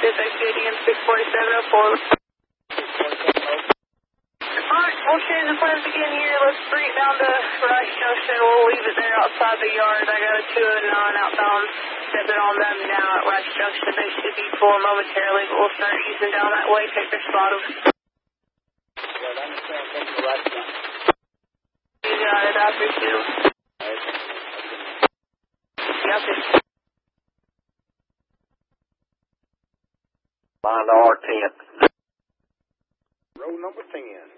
Pacific, JDM 64704. Alright, we'll change the plans again here. Let's bring it down to Rice Junction. We'll leave it there outside the yard. I got a 209 outbound. Stepping on them now at Rice Junction. They should be full momentarily, but we'll start easing down that way. Take their spot. Well, I understand. Thank you, Rice Junction. You got it. I appreciate it. Yep. Find R10. Row number 10.